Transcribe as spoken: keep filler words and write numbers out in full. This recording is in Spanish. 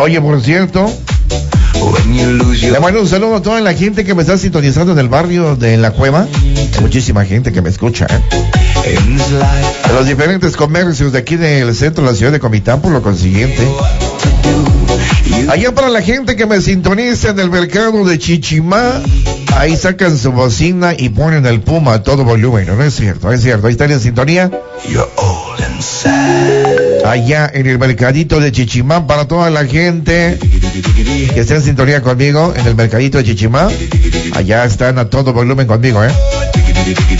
Oye, por cierto, le mando un saludo a toda la gente que me está sintonizando en el barrio de La Cueva. Hay muchísima gente que me escucha, ¿eh? De los diferentes comercios de aquí del centro de la ciudad de Comitán, por lo consiguiente. Allá para la gente que me sintoniza en el mercado de Chichimá, ahí sacan su bocina y ponen el Puma a todo volumen. No, no es cierto, no es cierto. Ahí están en sintonía. Allá en el mercadito de Chichimá, para toda la gente que está en sintonía conmigo en el mercadito de Chichimá, allá están a todo volumen conmigo, ¿eh?